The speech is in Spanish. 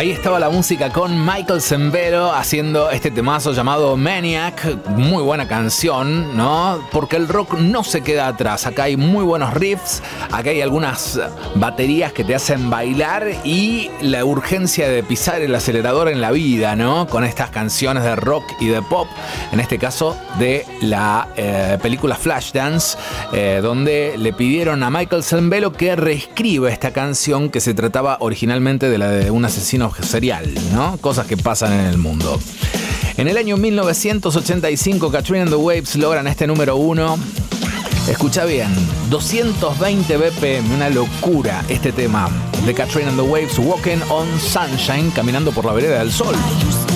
Ahí estaba la música con Michael Sembello haciendo este temazo llamado Maniac. Muy buena canción, ¿no? Porque el rock no se queda atrás. Acá hay muy buenos riffs, acá hay algunas baterías que te hacen bailar y la urgencia de pisar el acelerador en la vida, ¿no? Con estas canciones de rock y de pop, en este caso de la película Flashdance, donde le pidieron a Michael Sembello que reescriba esta canción que se trataba originalmente de la de un asesino serial, ¿no? Cosas que pasan en el mundo. En el año 1985, Katrina and the Waves logran este número 1. Escucha bien, 220 BPM, una locura este tema de Katrina and the Waves, Walking on Sunshine, caminando por la vereda del sol.